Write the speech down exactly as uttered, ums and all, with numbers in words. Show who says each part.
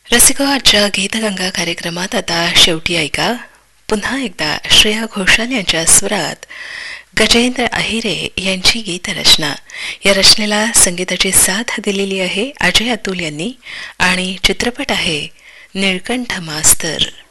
Speaker 1: रसिको, आजच्या गीतगंगा कार्यक्रमात आता शेवटी ऐका पुन्हा एकदा श्रेया घोषाल यांच्या स्वरात गजेंद्र अहिरे यांची गीतरचना. या रचनेला संगीताची साथ दिलेली आहे अजय अतुल यांनी आणि चित्रपट आहे निळकंठ मास्तर.